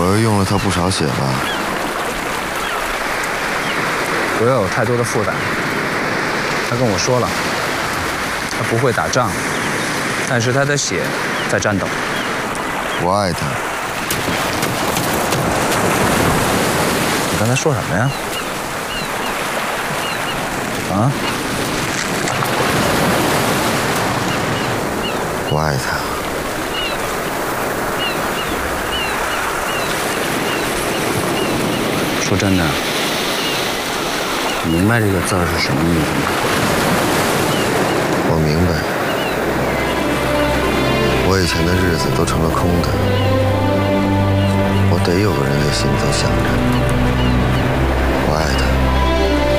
我又用了他不少血吧？ 不要有太多的负担。他跟我说了，他不会打仗，但是他的血在战斗。 我爱他。 你刚才说什么呀？啊？ 我爱他。 说真的，你明白这个字儿是什么意思吗？ 我明白。我以前的日子都成了空的，我得有个人在心里头想着。我爱他。